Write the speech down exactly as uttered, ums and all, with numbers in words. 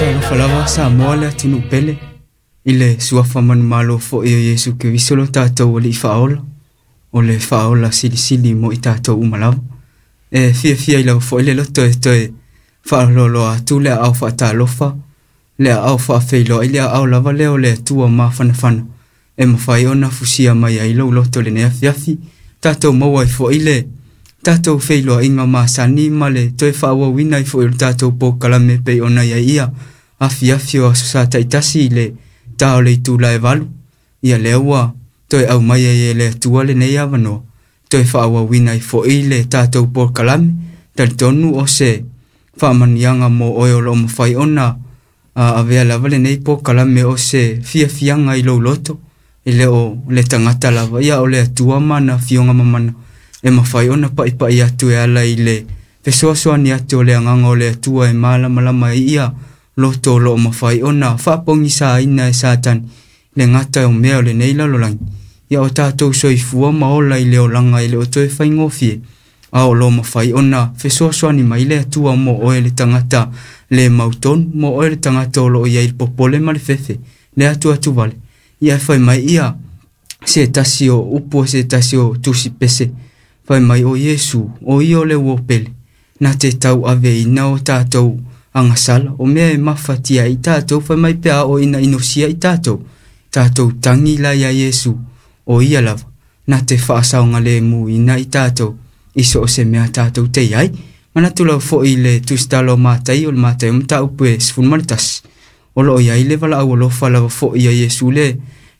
ta no falava sa moale tunu pele ile suafa man malo fo e Yesu ke visolo tatou le faola o le faola sili sili mo i tatou umalawa e fia fia ila fo ile loto e toe fa lo lo atu le au fa ta lofa le au fa feilo ile au lava le o le tua ma fana fana e ma fai ona fusia mai ai lo loto le ne afiafi tatou mo wai fo ile tatou feilo inga ma sani male toe fa wa wina i fo il tatou po kala me pe ona ia ia afiafi o sa taitasi le tau le tu la evalu ia lewa toe au mai e le tua le nei avano toe fa wa wina i fo ile tatou po kala me tal tonu o se fa manianga mo oyo lo mo fai ona a avea lava le nei po kala me o se fia fianga i lo loto ile o le tangata lava ia o le tua mana fionga mamana e mawhai ona pa i pa i atu e ala i le pesoa soa ni atu o le anganga o le atua e mala malama i ia loto lo mawhai ona whapongi sa ina e satan le ngata o mea o le neila lo langi ia o tātou soi fua maola i le o langa i le o toe whai ngofie a o lo mawhai ona pesoa soa ni mai le atua mo oe le tangata le mauton mo oe le tangata o lo ia il popole ma le fefe le atu atu vale ia whai mai ia se tasi o upo se tasi o tusi pese Fai mai o Yesu, o io le wopele, na te tau ave ina o tātou angasala, o mea e mawhatia i tātou, fai mai pea o ina inosia i tātou, tātou tangi la ia Yesu, o ia lava, na te whaasaunga le mu ina i tātou, iso o se mea tātou te iai, mana tula fo i le tustalo mātai o le mātai o mta upu e sifun maritas, o lo iai le vala au alofa lava fo i a Yesu le,